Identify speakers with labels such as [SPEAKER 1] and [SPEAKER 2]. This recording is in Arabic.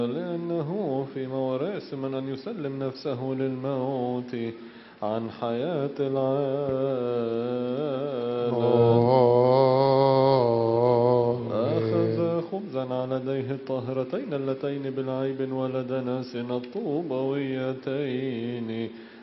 [SPEAKER 1] لأنه في موارث من أن يسلم نفسه للموت عن حياة العالم. أخذ خبزا على يديه الطاهرتين اللتين بالعيب ولدنسنا الطوبويتين